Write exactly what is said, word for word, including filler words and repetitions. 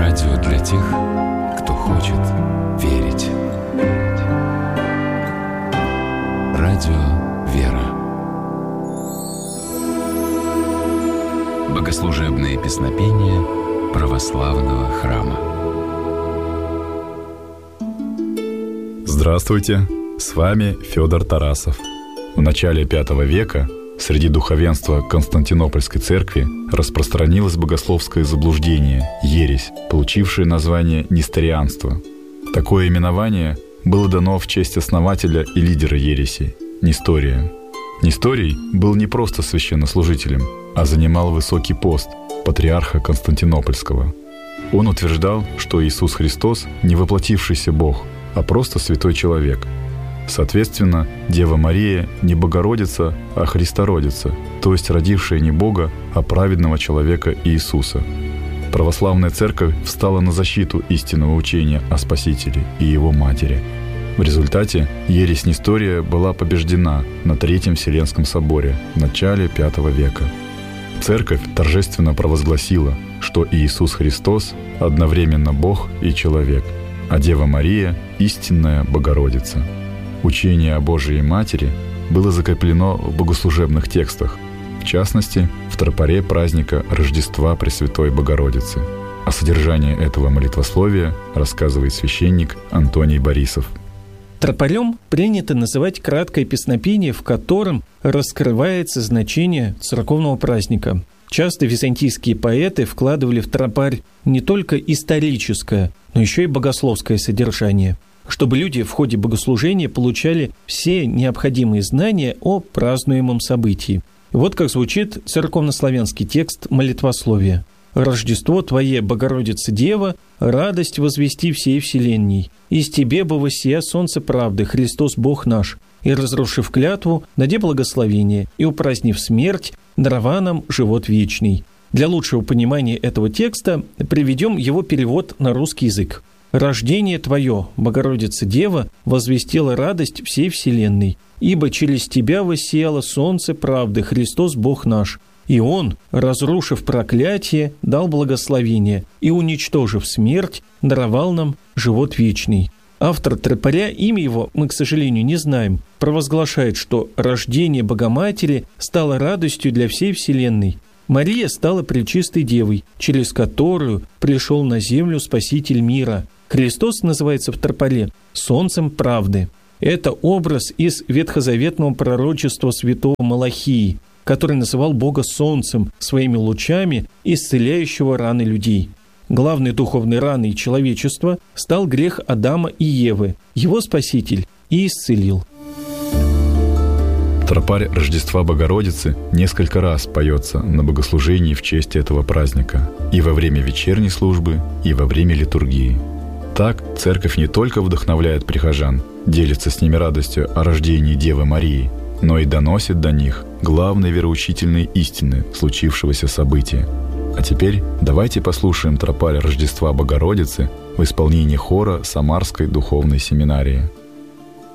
Радио для тех, кто хочет верить. Радио «Вера». Богослужебные песнопения православного храма. Здравствуйте, с вами Федор Тарасов. В начале пятого века среди духовенства Константинопольской церкви распространилось богословское заблуждение, ересь, получившее название несторианство. Такое именование было дано в честь основателя и лидера ереси – Нестория. Несторий был не просто священнослужителем, а занимал высокий пост патриарха Константинопольского. Он утверждал, что Иисус Христос – не воплотившийся Бог, а просто святой человек. Соответственно, Дева Мария не Богородица, а Христородица, то есть родившая не Бога, а праведного человека Иисуса. Православная церковь встала на защиту истинного учения о Спасителе и Его Матери. В результате ересь Нестория была побеждена на Третьем Вселенском соборе в начале пятого века. Церковь торжественно провозгласила, что Иисус Христос одновременно Бог и человек, а Дева Мария – истинная Богородица. Учение о Божией Матери было закреплено в богослужебных текстах, в частности, в тропаре праздника Рождества Пресвятой Богородицы. О содержании этого молитвословия рассказывает священник Антоний Борисов. Тропарем принято называть краткое песнопение, в котором раскрывается значение церковного праздника. Часто византийские поэты вкладывали в тропарь не только историческое, но еще и богословское содержание, чтобы люди в ходе богослужения получали все необходимые знания о празднуемом событии. Вот как звучит церковнославянский текст молитвословия. «Рождество Твое, Богородица Дева, радость возвести всей вселенной. Из Тебе бы воссия солнце правды, Христос Бог наш, и, разрушив клятву, даде благословение, и, упразднив смерть, дарова нам живот вечный». Для лучшего понимания этого текста приведем его перевод на русский язык. «Рождение Твое, Богородица Дева, возвестило радость всей вселенной, ибо через Тебя воссияло солнце правды, Христос Бог наш. И Он, разрушив проклятие, дал благословение, и, уничтожив смерть, даровал нам живот вечный». Автор тропаря, имя его мы, к сожалению, не знаем, провозглашает, что рождение Богоматери стало радостью для всей вселенной. Мария стала пречистой девой, через которую пришел на землю Спаситель мира. Христос называется в тропаре «солнцем правды». Это образ из ветхозаветного пророчества святого Малахии, который называл Бога солнцем своими лучами, исцеляющего раны людей. Главной духовной раной человечества стал грех Адама и Евы. Его Спаситель и исцелил. Тропарь Рождества Богородицы несколько раз поется на богослужении в честь этого праздника и во время вечерней службы, и во время литургии. Так, церковь не только вдохновляет прихожан, делится с ними радостью о рождении Девы Марии, но и доносит до них главные вероучительные истины случившегося события. А теперь давайте послушаем тропарь Рождества Богородицы в исполнении хора Самарской духовной семинарии.